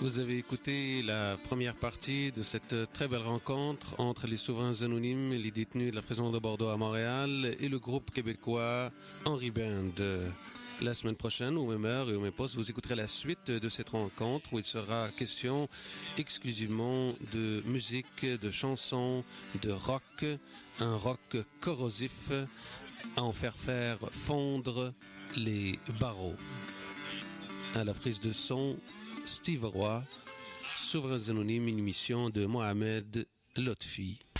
Vous avez écouté la première partie de cette très belle rencontre entre les souverains anonymes et les détenus de la prison de Bordeaux à Montréal et le groupe québécois Henry Band. La semaine prochaine, au même heure et au même poste, vous écouterez la suite de cette rencontre où il sera question exclusivement de musique, de chansons, de rock, un rock corrosif à en faire fondre les barreaux. À la prise de son, Steve Roy, Souverains Anonymes, une émission de Mohamed Lotfi.